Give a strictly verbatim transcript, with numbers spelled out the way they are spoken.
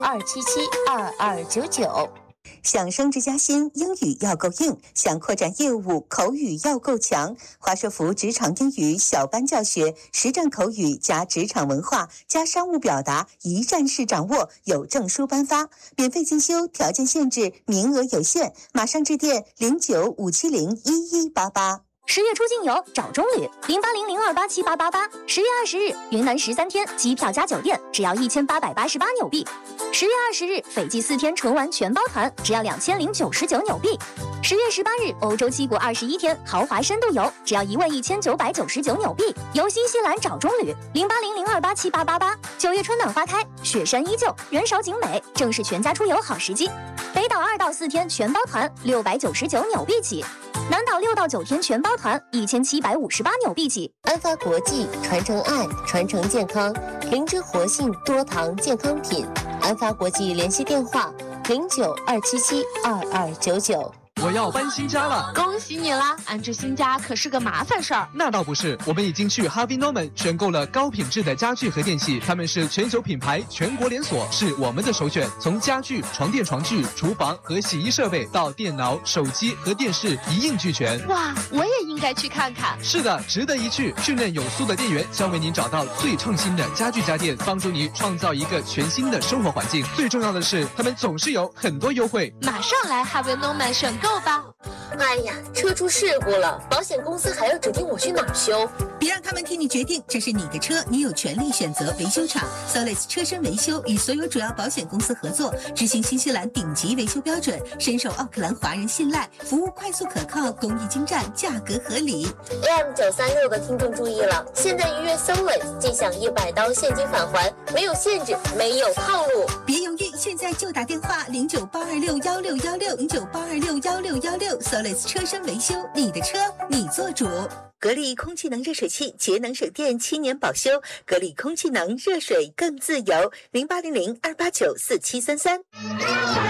二七七二二九九。 想升职加薪，英语要够硬；想扩展业务，口语要够强。华硕福职场英语小班教学，实战口语加职场文化加商务表达，一站式掌握，有证书颁发，免费进修，条件限制，名额有限，马上致电零九五七零一一八八。 十月出境游找中旅零八零零二八七八八八。十月二十日，云南十三天机票加酒店只要一千八百八十八纽币。十月二十日，斐济四天纯玩全包团只要两千零九十九纽币。十月十八日，欧洲七国二十一天豪华深度游只要一万一千九百九十九纽币。游新西兰找中旅零八零零二八七八八八。九月春暖花开，雪山依旧，人少景美，正是全家出游好时机。北岛二到四天全包团六百九十九纽币起。南岛六到九天全包团一千七百五十八纽币起。 安发国际传承爱，传承健康，灵芝活性多糖健康品。安发国际联系电话零九二七七二二九九。 我要搬新家了， 恭喜你啦！安置新家可是个麻烦事儿。 那倒不是，我们已经去 Harvey Norman 选购了高品质的家具和电器，他们是全球品牌，全国连锁，是我们的首选。从家具、床垫、床具、厨房和洗衣设备到电脑、手机和电视一应俱全。 哇，我也应该去看看。 是的，值得一去。训练有素的店员将为您找到最创新的家具家电，帮助你创造一个全新的生活环境。最重要的是，他们总是有很多优惠。 马上来 Harvey Norman 选购吧。 哎呀，车出事故了，保险公司还要指定我去哪儿修？ 别让他们替你决定，这是你的车，你有权利选择维修厂。Solis 车身维修与所有主要保险公司合作，执行新西兰顶级维修标准，深受奥克兰华人信赖，服务快速可靠，工艺精湛，价格合理。 A M 九三六的听众注意了，现在预约 Solis 即享一百刀现金返还，没有限制，没有套路。 别犹豫，现在就打电话零九八二六幺六幺六零九八二六幺六幺六 Solis 车身维修，你的车你做主。 格力空气能热水器，节能省电，七年保修。格力空气能热水更自由，零八零零二八九四七三三。